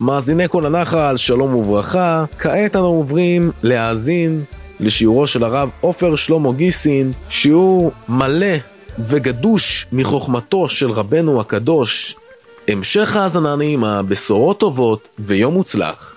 מאזיני כל הנחל, שלום וברכה. כעת אנו עוברים להאזין לשיעורו של הרב עופר שלמה גיסין, שיעור מלא וגדוש מחוכמתו של רבנו הקדוש. המשך האזנה נעימה, בשורות טובות ויום מוצלח.